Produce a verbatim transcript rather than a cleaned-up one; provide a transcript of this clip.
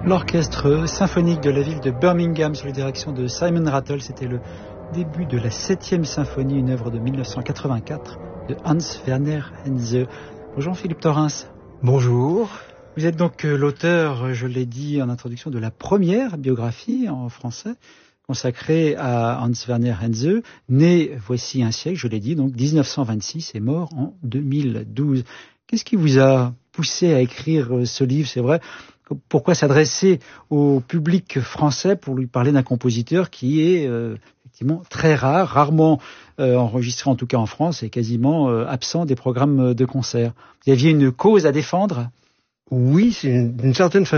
L'orchestre symphonique de la ville de Birmingham sous la direction de Simon Rattle, c'était le début de la septième symphonie, une œuvre de mille neuf cent quatre-vingt-quatre de Hans Werner Henze. Bonjour Philippe Thorens. Bonjour. Vous êtes donc l'auteur, je l'ai dit en introduction, de la première biographie en français consacrée à Hans Werner Henze, né voici un siècle, je l'ai dit, donc dix-neuf cent vingt-six et mort en deux mille douze. Qu'est-ce qui vous a poussé à écrire ce livre? C'est vrai, pourquoi s'adresser au public français pour lui parler d'un compositeur qui est euh, effectivement très rare, rarement euh, enregistré en tout cas en France et quasiment euh, absent des programmes de concert? Vous aviez une cause à défendre? Oui, c'est une, d'une certaine façon.